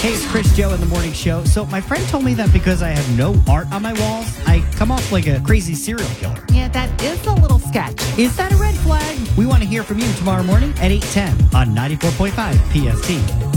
Hey, it's Chris Joe in the morning show. So my friend told me that because I have no art on my walls, I come off like a crazy serial killer. Yeah, that is a little sketch. Is that a red flag? We want to hear from you tomorrow morning at 8:10 on 94.5 PST.